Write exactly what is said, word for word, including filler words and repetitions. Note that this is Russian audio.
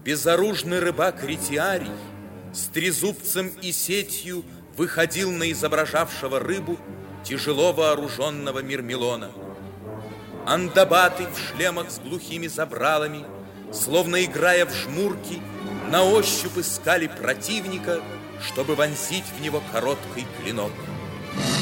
Безоружный рыбак Ретиарий с трезубцем и сетью выходил на изображавшего рыбу тяжело вооруженного Мирмилона. Андабаты в шлемах с глухими забралами, словно играя в жмурки, на ощупь искали противника, чтобы вонзить в него короткий клинок.